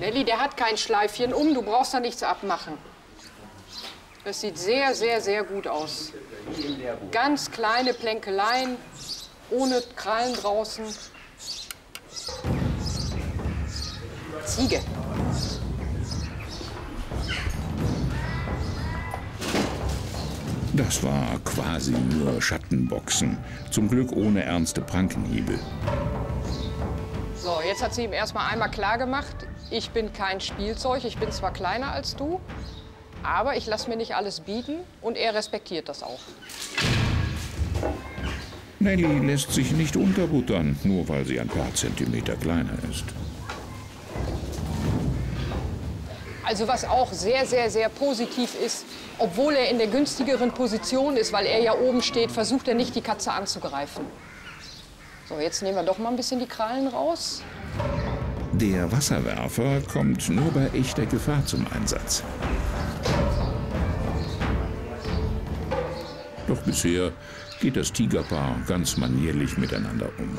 Nelly, der hat kein Schleifchen um, du brauchst da nichts abmachen. Das sieht sehr, sehr, sehr gut aus. Ganz kleine Plänkeleien, ohne Krallen draußen. Ziege. Das war quasi nur Schattenboxen. Zum Glück ohne ernste Prankenhiebe. So, jetzt hat sie ihm erstmal einmal klar gemacht, ich bin kein Spielzeug, ich bin zwar kleiner als du, aber ich lasse mir nicht alles bieten und er respektiert das auch. Nelly lässt sich nicht unterbuttern, nur weil sie ein paar Zentimeter kleiner ist. Also was auch sehr, sehr, sehr positiv ist, obwohl er in der günstigeren Position ist, weil er ja oben steht, versucht er nicht, die Katze anzugreifen. So, jetzt nehmen wir doch mal ein bisschen die Krallen raus. Der Wasserwerfer kommt nur bei echter Gefahr zum Einsatz. Doch bisher geht das Tigerpaar ganz manierlich miteinander um.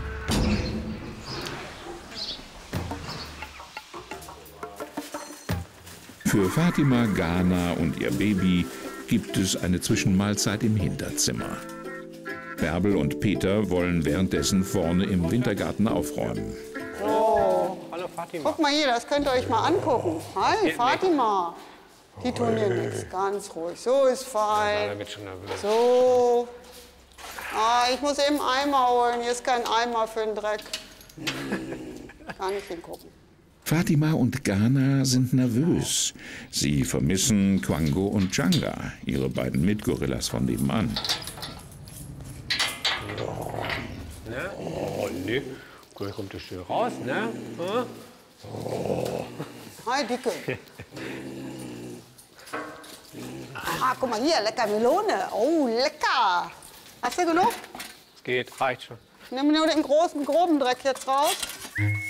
Für Fatima, Ghana und ihr Baby gibt es eine Zwischenmahlzeit im Hinterzimmer. Bärbel und Peter wollen währenddessen vorne im Wintergarten aufräumen. Oh, Hallo Fatima. guck mal hier, das könnt ihr euch mal angucken. Hi, Fatima. Die tun hier nichts, ganz ruhig. So ist fein. Da wird schon nervös. So. Ah, ich muss eben einen Eimer holen. Hier ist kein Eimer für den Dreck. Gar nicht hingucken. Fatima und Ghana sind nervös. Sie vermissen Quango und Djanga, ihre beiden Mitgorillas von nebenan. Ne? Oh, ne. Gleich kommt das schön raus, ne? Hm? Hi, Dicke. Ah, guck mal hier, lecker Melone. Oh, lecker. Hast du genug? Es geht, reicht schon. Nimm nur den großen, groben Dreck jetzt raus.